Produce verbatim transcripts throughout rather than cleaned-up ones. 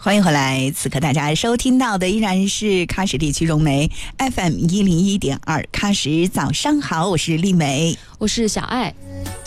欢迎回来，此刻大家收听到的依然是喀什地区融媒 F M 一零一点二，喀什早上好，我是丽梅， 我是小爱。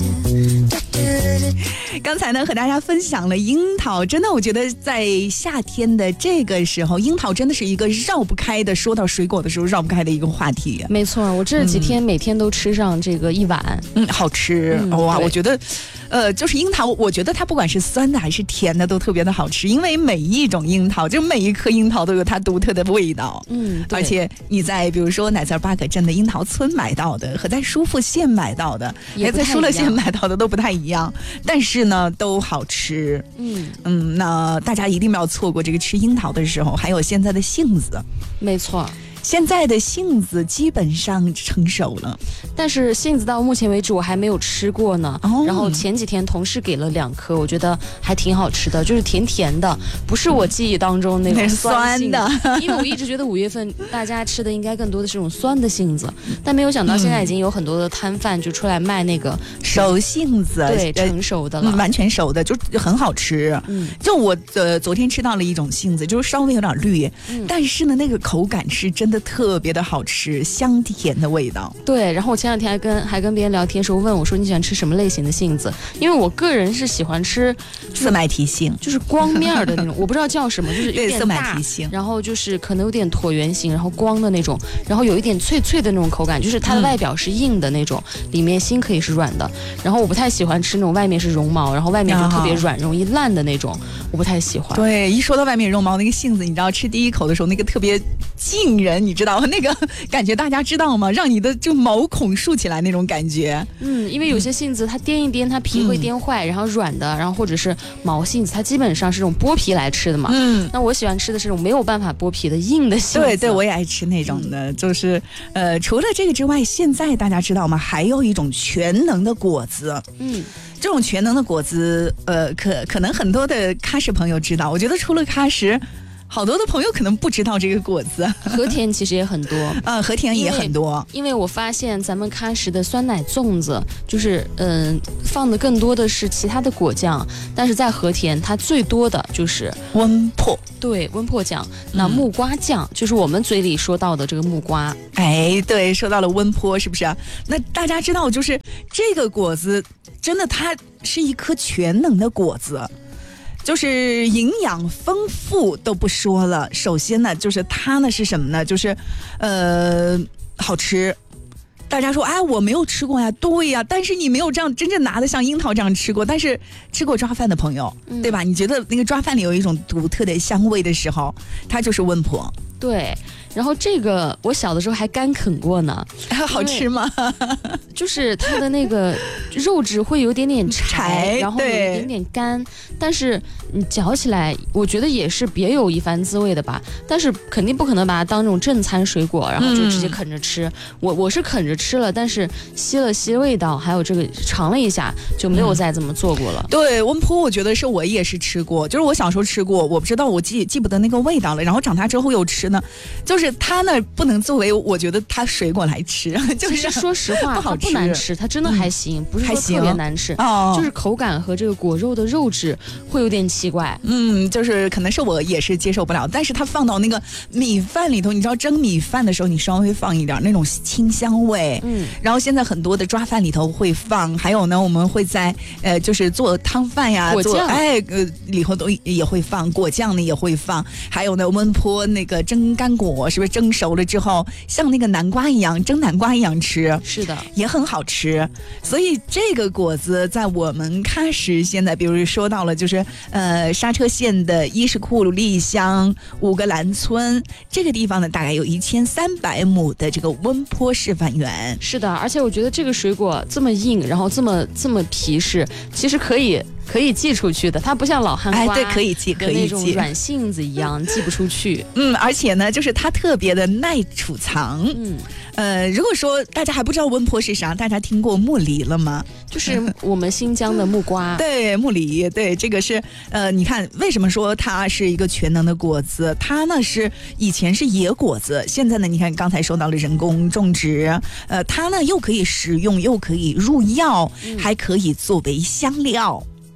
刚才呢和大家分享了樱桃，真的我觉得在夏天的这个时候，樱桃真的是一个绕不开的，说到水果的时候绕不开的一个话题。 没错，我这几天每天都吃上这个一碗。 嗯，好吃、嗯、哇！我觉得呃，就是樱桃，我觉得它不管是酸的还是甜的都特别的好吃，因为每一种樱桃，就每一颗樱桃都有它独特的味道。 嗯， 而且你在比如说乃泽巴可镇的樱桃村买到的和在舒富县买到的，也在舒乐县买到的都不太一样，但是呢都好吃。 嗯嗯，那大家一定不要错过这个吃樱桃的时候，还有现在的杏子。 没错。 现在的杏子基本上成熟了， 但是杏子到目前为止我还没有吃过呢、哦、然后前几天同事给了两颗，我觉得还挺好吃的，就是甜甜的，不是我记忆当中那种酸性的、嗯、因为我一直觉得五月份大家吃的应该更多的是这种酸的杏子，但没有想到现在已经有很多的摊贩就出来卖那个熟杏子， 对，成熟的了、 嗯、完全熟的就很好吃。 嗯， 就我呃昨天吃到了一种杏子，就是稍微有点绿、嗯、但是呢那个口感是真的特别的好吃，香甜的味道。 对，然后我前两天还跟还跟别人聊天的时候问我说你喜欢吃什么类型的杏子，因为我个人是喜欢吃色麦提杏， 就是光面的那种我不知道叫什么，就是有点色麦提杏， 然后就是可能有点椭圆形，然后光的那种，然后有一点脆脆的那种口感，就是它的外表是硬的那种、嗯、里面心可以是软的，然后我不太喜欢吃那种外面是绒毛然后外面就特别软、哦、容易烂的那种，我不太喜欢。 对，一说到外面绒毛那个杏子，你知道吃第一口的时候那个特别劲人，你知道那个感觉大家知道吗？让你的就毛孔竖起来那种感觉。 嗯，因为有些杏子它颠一颠它皮会颠坏、嗯、然后软的，然后或者是毛杏子它基本上是这种剥皮来吃的嘛。嗯，那我喜欢吃的是这种没有办法剥皮的硬的杏子。 对对，我也爱吃那种的、嗯、就是呃，除了这个之外，现在大家知道吗？还有一种全能的果子。 嗯， 这种全能的果子呃，可可能很多的喀什朋友知道，我觉得除了喀什好多的朋友可能不知道这个果子。 和田其实也很多， 呃，和田也很多。 因为我发现咱们喀什的酸奶粽子，就是嗯、呃，放的更多的是其他的果酱，但是在和田它最多的就是温珀。 对，温珀酱。那木瓜酱、嗯、就是我们嘴里说到的这个木瓜。 哎，对，说到了温珀，是不是啊？那大家知道，就是这个果子真的它是一颗全能的果子。就是营养丰富都不说了，首先呢，就是它呢是什么呢？就是呃好吃。大家说哎我没有吃过呀，对呀，但是你没有这样真正拿的像樱桃这样吃过，但是吃过抓饭的朋友、嗯、对吧？你觉得那个抓饭里有一种独特的香味的时候，它就是温珀。 对，然后这个我小的时候还干啃过呢。 好吃吗？ 就是它的那个肉质会有点点柴，然后有一点点干，但是你嚼起来我觉得也是别有一番滋味的吧。但是肯定不可能把它当那种正餐水果然后就直接啃着吃、嗯、我我是啃着吃了，但是吸了吸味道还有这个尝了一下就没有再这么做过了、嗯、 对，温珀我觉得是我也是吃过，就是我小时候吃过，我不知道我记记不得那个味道了，然后长大之后又吃呢，就是它呢不能作为我觉得它水果来吃，就是说实话不好吃， 它不难吃，它真的还行、嗯、不是说特别难吃、哦、就是口感和这个果肉的肉质会有点奇怪。 嗯，就是可能是我也是接受不了，但是它放到那个米饭里头，你知道蒸米饭的时候你稍微放一点那种清香味，嗯，然后现在很多的抓饭里头会放，还有呢我们会在呃就是做汤饭呀， 果酱哎呃里头都也会放果酱呢，也会放，还有呢温珀那个蒸干果是不是蒸熟了之后像那个南瓜一样蒸南瓜一样吃， 是的， 也很好吃。所以这个果子在我们喀什现在比如说到了就是呃刹车县的伊什库利乡五个兰村这个地方呢，大概有一千三百亩的这个温珀示范园。 是的，而且我觉得这个水果这么硬，然后这么这么皮实，其实可以可以寄出去的，它不像老汉瓜， 哎，对，可以寄，可以寄， 那种软杏子一样寄不出去。 嗯，而且呢，就是它特别的耐储藏。嗯，呃，如果说大家还不知道温珀是啥，大家听过木梨了吗？ 就是我们新疆的木瓜。 对，木梨，对，这个是呃，你看为什么说它是一个全能的果子？它呢是以前是野果子，现在呢，你看刚才说到了人工种植，呃，它呢又可以食用，又可以入药，嗯、还可以作为香料。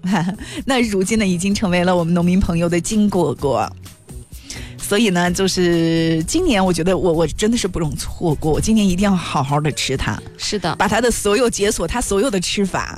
那如今呢，已经成为了我们农民朋友的金果果。所以呢，就是今年我觉得我我真的是不容错过，我今年一定要好好的吃它。 是的， 把它的所有解锁它所有的吃法。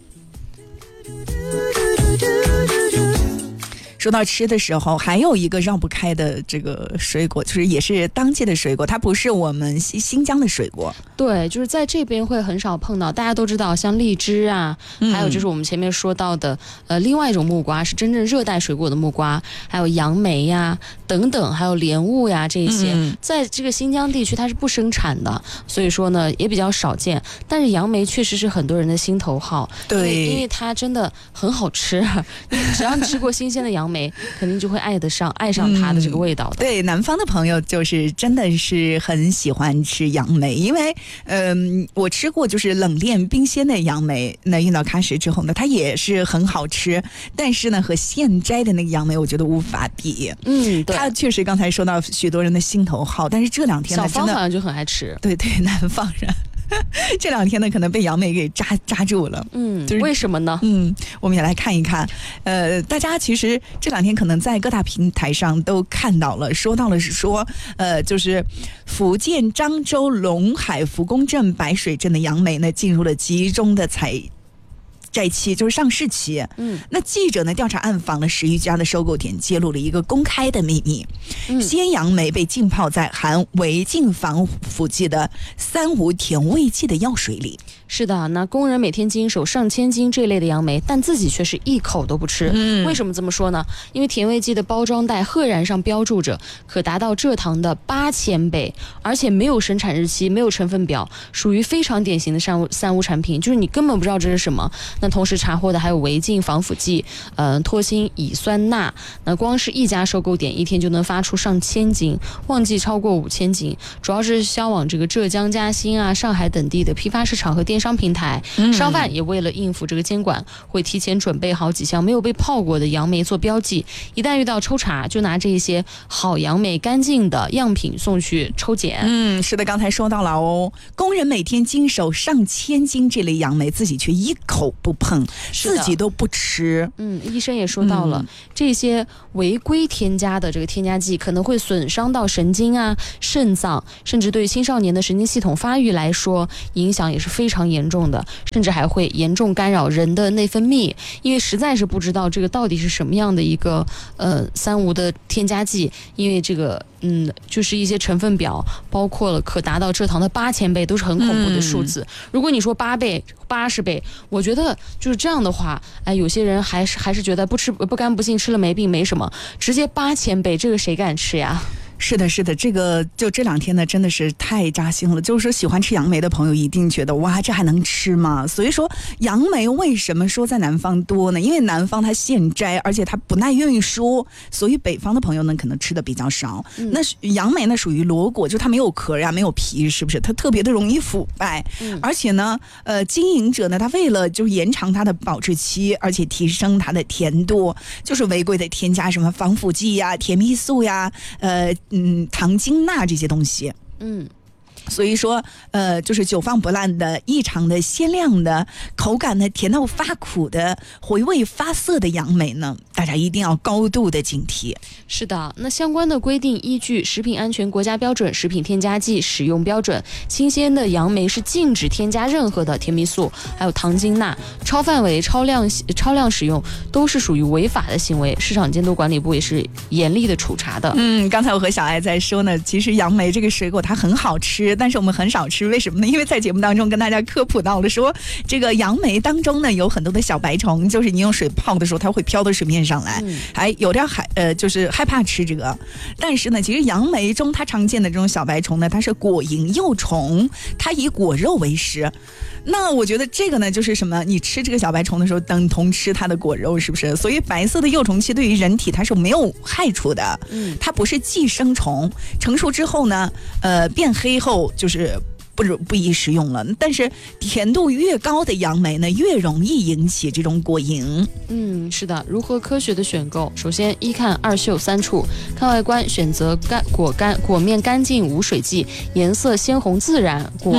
说到吃的时候，还有一个绕不开的这个水果，就是也是当季的水果，它不是我们新新疆的水果。 对，就是在这边会很少碰到。大家都知道，像荔枝啊，嗯、还有就是我们前面说到的，呃，另外一种木瓜是真正热带水果的木瓜，还有杨梅呀等等，还有莲雾呀这些，嗯、在这个新疆地区它是不生产的，所以说呢也比较少见。但是杨梅确实是很多人的心头好， 对， 因为, 因为它真的很好吃，只要你吃过新鲜的杨梅。肯定就会爱得上爱上它的这个味道的、 嗯、对，南方的朋友就是真的是很喜欢吃杨梅，因为嗯、呃，我吃过就是冷链冰鲜的杨梅，那运到喀什之后呢，它也是很好吃，但是呢和现摘的那个杨梅我觉得无法比。 嗯，对， 它确实刚才说到许多人的心头好，但是这两天呢， 小芳好像就很爱吃。 对对，南方人这两天呢，可能被杨梅给扎扎住了。 嗯， 就是为什么呢？ 嗯，我们也来看一看。呃，大家其实这两天可能在各大平台上都看到了，说到了是说，呃，就是福建漳州龙海福公镇白水镇的杨梅呢，进入了集中的采摘期，就是上市期。嗯，那记者呢调查暗访了十余家的收购点，揭露了一个公开的秘密：嗯、鲜杨梅被浸泡在含违禁防腐剂的三无甜味剂的药水里。 是的，那工人每天经手上千斤这类的杨梅，但自己却是一口都不吃。嗯，为什么这么说呢？因为甜味剂的包装袋赫然上标注着可达到蔗糖的八千倍，而且没有生产日期，没有成分表，属于非常典型的三无三无产品，就是你根本不知道这是什么。那同时查获的还有违禁防腐剂，呃，脱氢乙酸钠。那光是一家收购点一天就能发出上千斤，旺季超过五千斤，主要是销往这个浙江、嘉兴啊、上海等地的批发市场和电商平台。嗯、商贩也为了应付这个监管，会提前准备好几箱没有被泡过的杨梅做标记，一旦遇到抽查，就拿这些好杨梅干净的样品送去抽检。 嗯，是的，刚才说到了哦，工人每天经手上千斤这类杨梅，自己却一口不碰，自己都不吃。 嗯，医生也说到了，嗯、这些违规添加的这个添加剂可能会损伤到神经啊、肾脏，甚至对青少年的神经系统发育来说，影响也是非常严重的，甚至还会严重干扰人的内分泌。因为实在是不知道这个到底是什么样的一个呃三无的添加剂，因为这个嗯就是一些成分表包括了可达到蔗糖的八千倍，都是很恐怖的数字。嗯、如果你说八倍、八十倍，我觉得就是这样的话，哎，有些人还是还是觉得不吃不干不净，吃了没病没什么，直接八千倍，这个谁敢吃呀？ 是的，是的，这个就这两天呢，真的是太扎心了。就是说，喜欢吃杨梅的朋友一定觉得哇，这还能吃吗？所以说，杨梅为什么说在南方多呢？因为南方它现摘，而且它不耐运输，所以北方的朋友呢可能吃的比较少。嗯、那杨梅呢属于裸果，就它没有壳呀、啊，没有皮，是不是？它特别的容易腐败，嗯、而且呢，呃，经营者呢，他为了就延长它的保质期，而且提升它的甜度，就是违规的添加什么防腐剂呀、甜蜜素呀，呃。嗯，糖精钠这些东西，嗯，所以说，呃，就是久放不烂的、异常的鲜亮的、口感呢甜到发苦的、回味发涩的杨梅呢，大家一定要高度的警惕。 是的，那相关的规定依据《食品安全国家标准》《食品添加剂使用标准》，新鲜的杨梅是禁止添加任何的甜蜜素，还有糖精钠，超范围、超量、超量使用都是属于违法的行为。市场监督管理部也是严厉的处罚的。 嗯，刚才我和小艾在说呢，其实杨梅这个水果它很好吃，但是我们很少吃，为什么呢？因为在节目当中跟大家科普到了说，这个杨梅当中呢有很多的小白虫，就是你用水泡的时候，它会飘到水面上来，嗯、还有点害呃，就是害怕吃这个。但是呢，其实杨梅中它常见的这种小白虫呢，它是果蝇幼虫，它以果肉为食。那我觉得这个呢，就是什么？你吃这个小白虫的时候，等同吃它的果肉，是不是？所以白色的幼虫期对于人体它是没有害处的，嗯，它不是寄生虫。成熟之后呢，呃，变黑后就是不不宜食用了。但是甜度越高的杨梅呢，越容易引起这种果蝇。 嗯，是的。如何科学的选购？首先一看二嗅三触，看外观，选择干果干果面干净无水迹，颜色鲜红自然，果、嗯、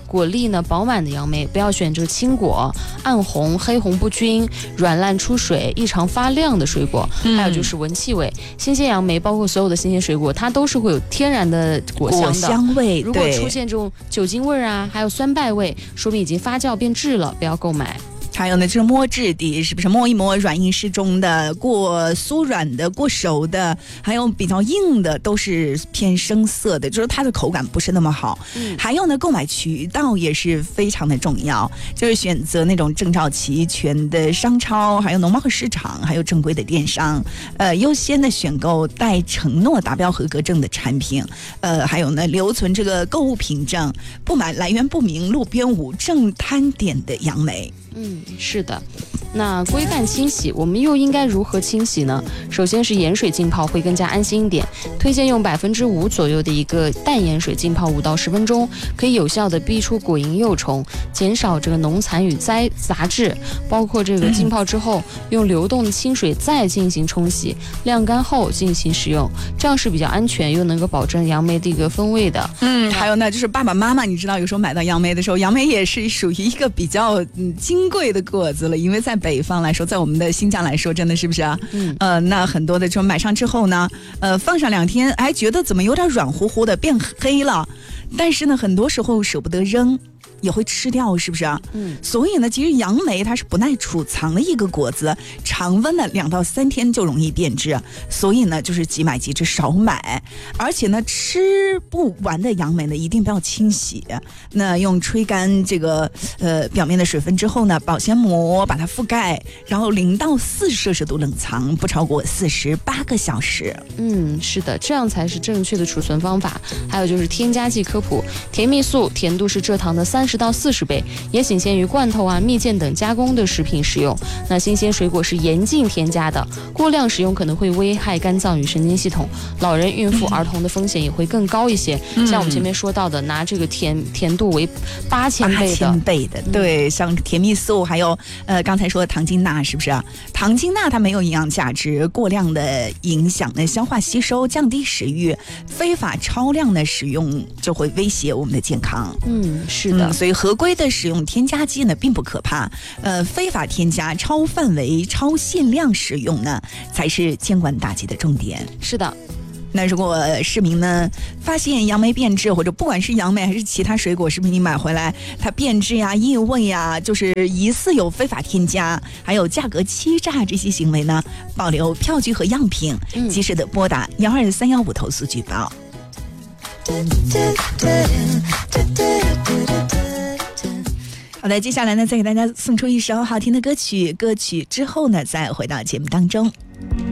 果粒呢饱满的杨梅，不要选这个青果、暗红、黑红不均、软烂出水、异常发亮的水果。嗯、还有就是闻气味，新鲜杨梅包括所有的新鲜水果，它都是会有天然的果香的。 果香味， 如果出现这种酒精味啊，还有酸败味，说明已经发酵变质了，不要购买。 还有呢，就是摸质地，是不是摸一摸软硬适中的，过酥软的，过熟的，还有比较硬的，都是偏生涩的，就是它的口感不是那么好。嗯、还有呢，购买渠道也是非常的重要，就是选择那种证照齐全的商超，还有农贸市场，还有正规的电商，呃，优先的选购带承诺达标合格证的产品，呃，还有呢，留存这个购物凭证，不买来源不明、路边无正摊点的杨梅。 嗯，是的。那规范清洗，我们又应该如何清洗呢？首先是盐水浸泡会更加安心一点，推荐用百分之五左右的一个淡盐水浸泡五到十分钟，可以有效的逼出果蝇幼虫，减少这个农残与灾杂质。包括这个浸泡之后，用流动的清水再进行冲洗，晾干后进行使用，这样是比较安全又能够保证杨梅的一个风味的。 嗯，还有呢，就是爸爸妈妈，你知道有时候买到杨梅的时候，杨梅也是属于一个比较嗯金贵的果子了，因为在北方来说，在我们的新疆来说，真的是不是啊？嗯，呃，那很多的就买上之后呢，呃，放上两天，哎，觉得怎么有点软乎乎的，变黑了，但是呢，很多时候舍不得扔。也会吃掉，是不是啊？嗯，所以呢，其实杨梅它是不耐储藏的一个果子，常温呢两到三天就容易变质，所以呢，就是即买即吃，少买。而且呢，吃不完的杨梅呢，一定不要清洗，那用吹干这个呃表面的水分之后呢，保鲜膜把它覆盖，然后零到四摄氏度冷藏，不超过四十八个小时。 嗯，是的，这样才是正确的储存方法。还有就是添加剂科普，甜蜜素甜度是蔗糖的三十到四十倍，也仅限于罐头啊、蜜饯等加工的食品使用。那新鲜水果是严禁添加的，过量使用可能会危害肝脏与神经系统，老人、孕妇、儿童的风险也会更高一些。嗯、像我们前面说到的，拿这个甜甜度为八千倍的，八千倍的，对，像甜蜜素，还有呃刚才说的糖精钠，是不是啊？糖精钠它没有营养价值，过量的影响呢消化吸收，降低食欲，非法超量的使用就会威胁我们的健康。 嗯，是的。 嗯，所以合规的使用添加剂呢并不可怕，呃，非法添加、超范围、超限量使用呢才是监管打击的重点。 是的。 那如果市民呢发现杨梅变质，或者不管是杨梅还是其他水果，是不是你买回来它变质呀、异味呀，就是疑似有非法添加，还有价格欺诈这些行为呢，保留票据和样品，嗯、及时的拨打幺二三幺五投诉举报。好的，接下来呢，再给大家送出一首好听的歌曲，歌曲之后呢，再回到节目当中。